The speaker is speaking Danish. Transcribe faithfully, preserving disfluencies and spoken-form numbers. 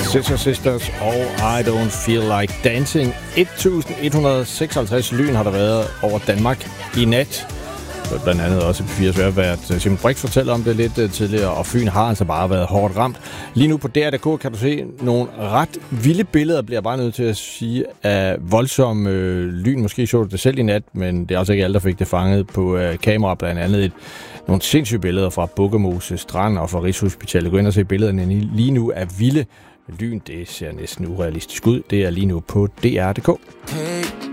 Sister Sisters og I Don't Feel Like Dancing. et hundrede og seksoghalvtreds lyn har der været over Danmark i nat. Blandt andet også P fire sværvært Simon Brix fortæller om det lidt tidligere, og Fyn har altså bare været hårdt ramt. Lige nu på D R punktum d k kan du se nogle ret vilde billeder, bliver jeg bare nødt til at sige, af voldsomme øh, lyn. Måske så du det selv i nat, men det er også ikke alle, der fik det fanget på øh, kamera. Blandt andet et, nogle sindssyge billeder fra Bukkemose Strand og fra Rigshospitalet. Gå ind og se billederne lige nu af vilde lyn. Det ser næsten urealistisk ud. Det er lige nu på D R punktum d k.